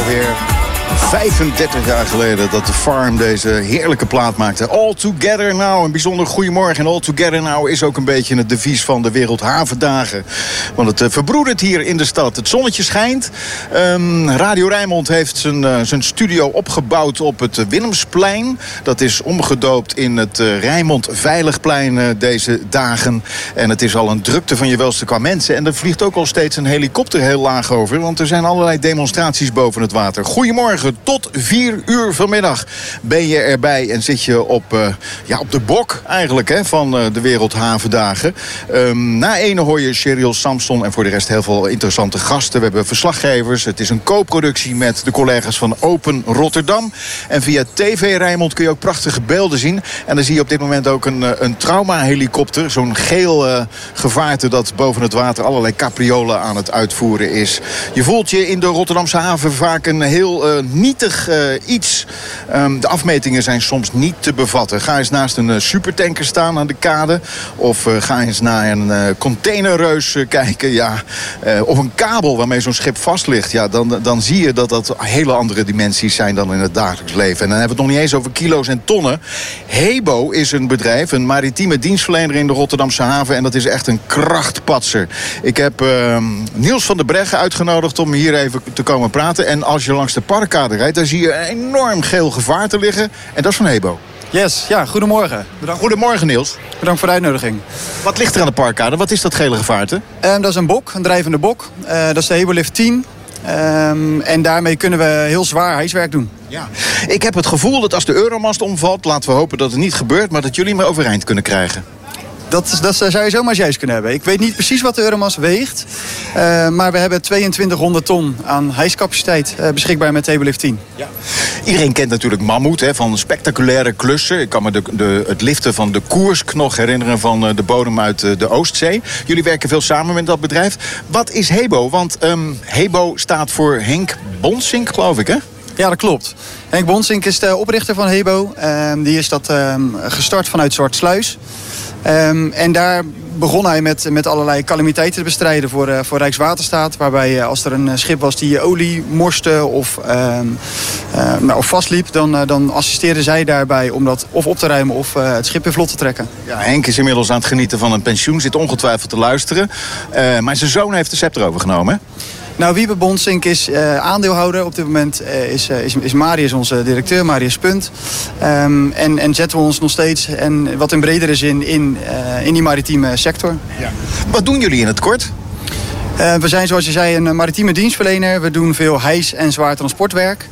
alweer 35 jaar geleden dat The Farm deze heerlijke plaat maakte. All Together Now, een bijzonder goeiemorgen. En All Together Now is ook een beetje het devies van de Wereldhavendagen. Want het verbroedert hier in de stad. Het zonnetje schijnt. Radio Rijnmond heeft zijn studio opgebouwd op het Willemsplein. Dat is omgedoopt in het Rijnmond Veiligplein deze dagen. En het is al een drukte van je welste qua mensen. En er vliegt ook al steeds een helikopter heel laag over. Want er zijn allerlei demonstraties boven het water. Goedemorgen. Tot 4 uur vanmiddag ben je erbij en zit je op de bok eigenlijk van de Wereldhavendagen. Na ene hoor je Cheryl Samson en voor de rest heel veel interessante gasten. We hebben verslaggevers. Het is een co-productie met de collega's van Open Rotterdam. En via TV Rijnmond kun je ook prachtige beelden zien. En dan zie je op dit moment ook een trauma-helikopter. Zo'n geel gevaarte dat boven het water allerlei capriolen aan het uitvoeren is. Je voelt je in de Rotterdamse haven vaak een heel nietig iets. De afmetingen zijn soms niet te bevatten. Ga eens naast een supertanker staan aan de kade. Of ga eens naar een containerreus kijken. Ja, of een kabel waarmee zo'n schip vast ligt. Ja, dan zie je dat hele andere dimensies zijn dan in het dagelijks leven. En dan hebben we het nog niet eens over kilo's en tonnen. Hebo is een bedrijf, een maritieme dienstverlener in de Rotterdamse haven. En dat is echt een krachtpatser. Ik heb Niels van der Breggen uitgenodigd om hier even te komen praten. En als je langs de parkkade rijdt, dan zie je een enorm geel gevaarte liggen. En dat is van Hebo. Yes, ja, goedemorgen. Bedankt. Goedemorgen, Niels. Bedankt voor de uitnodiging. Wat ligt er aan de parkkade? Wat is dat gele gevaarte? Dat is een bok, een drijvende bok. Dat is de Hebo Lift 10. En daarmee kunnen we heel zwaar hijswerk doen. Ja. Ik heb het gevoel dat als de Euromast omvalt, laten we hopen dat het niet gebeurt, maar dat jullie hem overeind kunnen krijgen. Dat zou je zomaar juist kunnen hebben. Ik weet niet precies wat de Euromast weegt. Maar we hebben 2200 ton aan hijscapaciteit beschikbaar met Hebo Lift 10. Ja. Iedereen kent natuurlijk Mammoet van spectaculaire klussen. Ik kan me het liften van de Koersk nog herinneren van de bodem uit de Oostzee. Jullie werken veel samen met dat bedrijf. Wat is Hebo? Want Hebo staat voor Henk Bonsink, geloof ik, hè? Ja, dat klopt. Henk Bonsink is de oprichter van Hebo. Die is dat gestart vanuit Zwartsluis. En daar begon hij met allerlei calamiteiten te bestrijden voor Rijkswaterstaat. Waarbij als er een schip was die olie morste of vastliep, dan assisteerden zij daarbij om dat of op te ruimen of het schip weer vlot te trekken. Ja, Henk is inmiddels aan het genieten van een pensioen, zit ongetwijfeld te luisteren. Maar zijn zoon heeft de scepter overgenomen, hè? Nou, Wiebe Bonsink is aandeelhouder. Op dit moment is Marius onze directeur, Marius Punt. En zetten we ons nog steeds, en wat in bredere zin, in die maritieme sector. Ja. Wat doen jullie in het kort? We zijn, zoals je zei, een maritieme dienstverlener. We doen veel hijs- en zwaar transportwerk.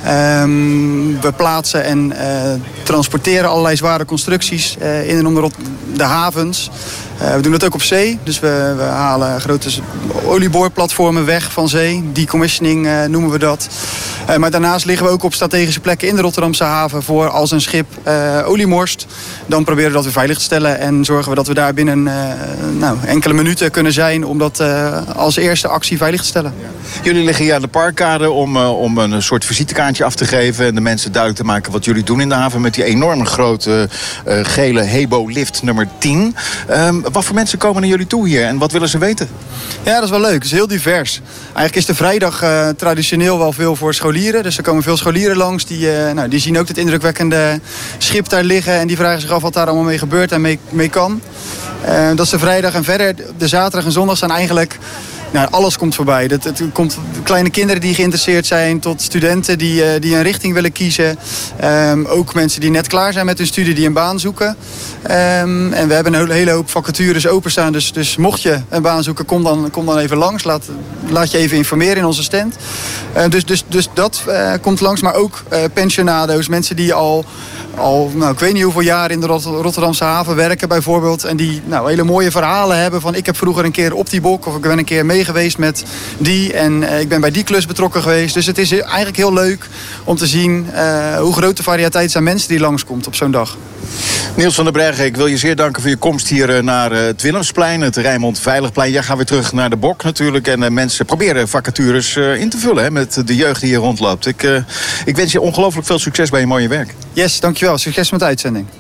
We plaatsen en transporteren allerlei zware constructies in en onder de havens. We doen dat ook op zee. Dus we halen grote olieboorplatformen weg van zee. Decommissioning noemen we dat. Maar daarnaast liggen we ook op strategische plekken in de Rotterdamse haven voor als een schip olie morst. Dan proberen we dat weer veilig te stellen en zorgen we dat we daar binnen enkele minuten kunnen zijn om dat als eerste actie veilig te stellen. Jullie liggen hier aan de parkkade om een soort visitekaartje af te geven en de mensen duidelijk te maken wat jullie doen in de haven met die enorme grote gele Hebo Lift nummer 10. Wat voor mensen komen naar jullie toe hier en wat willen ze weten? Ja, dat is wel leuk. Het is heel divers. Eigenlijk is de vrijdag traditioneel wel veel voor scholieren. Dus er komen veel scholieren langs. Die zien ook het indrukwekkende schip daar liggen. En die vragen zich af wat daar allemaal mee gebeurt en mee kan. Dat is de vrijdag. En verder, de zaterdag en zondag zijn eigenlijk... Nou, alles komt voorbij. Het komt kleine kinderen die geïnteresseerd zijn, tot studenten die een richting willen kiezen. Ook mensen die net klaar zijn met hun studie, die een baan zoeken. En we hebben een hele hoop vacatures openstaan. Dus mocht je een baan zoeken, kom dan even langs. Laat je even informeren in onze stand. Dus dat komt langs. Maar ook pensionado's, mensen die al ik weet niet hoeveel jaar in de Rotterdamse haven werken bijvoorbeeld. En die hele mooie verhalen hebben van ik heb vroeger een keer op die bok of ik ben een keer mee geweest met die en ik ben bij die klus betrokken geweest. Dus het is eigenlijk heel leuk om te zien hoe groot de variëteit zijn mensen die langskomt op zo'n dag. Niels van der Breggen, ik wil je zeer danken voor je komst hier naar het Willemsplein, het Rijnmond Veiligplein. Jij gaat weer terug naar de bok natuurlijk en mensen proberen vacatures in te vullen met de jeugd die hier rondloopt. Ik wens je ongelooflijk veel succes bij je mooie werk. Yes, dankjewel. Succes met de uitzending.